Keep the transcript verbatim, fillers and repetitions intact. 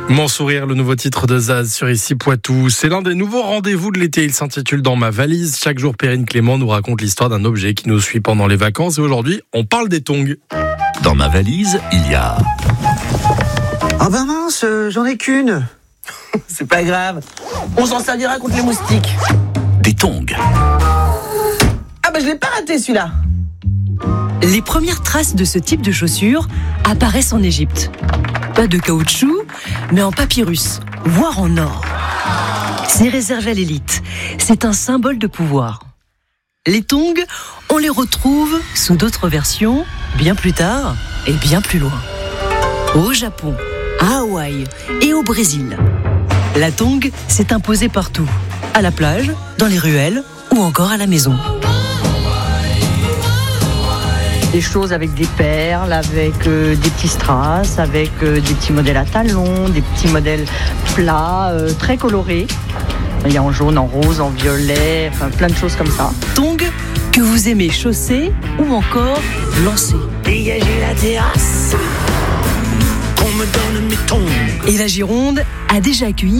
Mon sourire, le nouveau titre de Zaz sur Ici Poitou. C'est l'un des nouveaux rendez-vous de l'été. Il s'intitule Dans ma valise. Chaque jour, Perrine Clément nous raconte l'histoire d'un objet qui nous suit pendant les vacances. Et aujourd'hui, on parle des tongs. Dans ma valise, il y a... Ah ben mince, euh, j'en ai qu'une. C'est pas grave. On s'en servira contre les moustiques. des tongs. Ah ben je l'ai pas raté celui-là. Les premières traces de ce type de chaussures apparaissent en Égypte. Pas de caoutchouc, mais en papyrus, voire en or. C'est réservé à l'élite. C'est un symbole de pouvoir. Les tongs, on les retrouve sous d'autres versions, bien plus tard et bien plus loin. Au Japon, à Hawaï et au Brésil. La tong s'est imposée partout. À la plage, dans les ruelles ou encore à la maison. Des choses avec des perles, avec euh, des petits strass, avec euh, des petits modèles à talons, des petits modèles plats, euh, très colorés. Il y a en jaune, en rose, en violet, enfin plein de choses comme ça. Tongs que vous aimez chausser ou encore lancer. Dégagez la terrasse. Qu'on me donne mes tongs. Et la Gironde a déjà accueilli